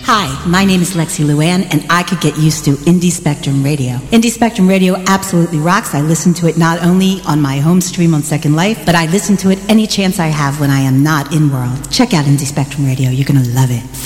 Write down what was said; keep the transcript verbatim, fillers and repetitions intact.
Hi, my name is Lexi Luann, and I could get used to Indie Spectrum Radio. Indie Spectrum Radio absolutely rocks. I listen to it not only on my home stream on Second Life, but I listen to it any chance I have when I am not in world. Check out Indie Spectrum Radio. You're going to love it.